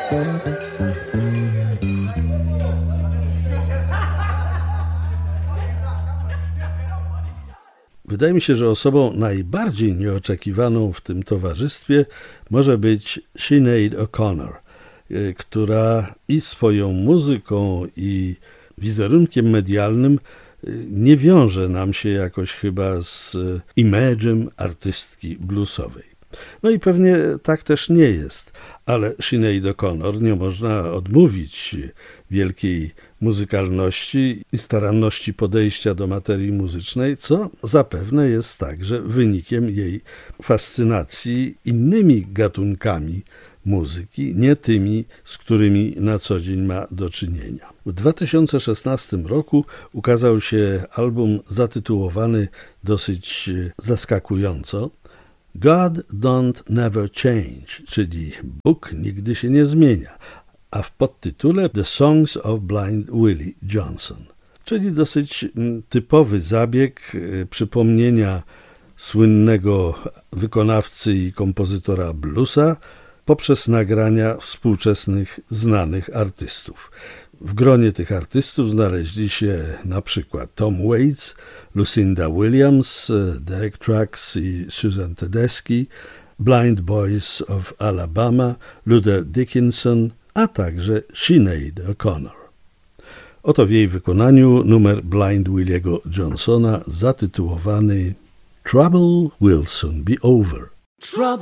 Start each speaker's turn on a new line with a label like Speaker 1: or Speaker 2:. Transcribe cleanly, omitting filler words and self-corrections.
Speaker 1: Wydaje mi się, że osobą najbardziej nieoczekiwaną w tym towarzystwie może być Sinead O'Connor, która i swoją muzyką, i wizerunkiem medialnym nie wiąże nam się jakoś chyba z image'em artystki bluesowej. No i pewnie tak też nie jest, ale Sinead O'Connor nie można odmówić wielkiej muzykalności i staranności podejścia do materii muzycznej, co zapewne jest także wynikiem jej fascynacji innymi gatunkami muzyki, nie tymi, z którymi na co dzień ma do czynienia. W 2016 roku ukazał się album zatytułowany dosyć zaskakująco God Don't Never Change, czyli Bóg nigdy się nie zmienia, a w podtytule The Songs of Blind Willie Johnson, czyli dosyć typowy zabieg przypomnienia słynnego wykonawcy i kompozytora bluesa poprzez nagrania współczesnych znanych artystów. W gronie tych artystów znaleźli się na przykład Tom Waits, Lucinda Williams, Derek Trucks i Susan Tedeschi, Blind Boys of Alabama, Luther Dickinson, a także Sinead O'Connor. Oto w jej wykonaniu numer Blind Williego Johnsona zatytułowany Trouble Will Soon Be Over.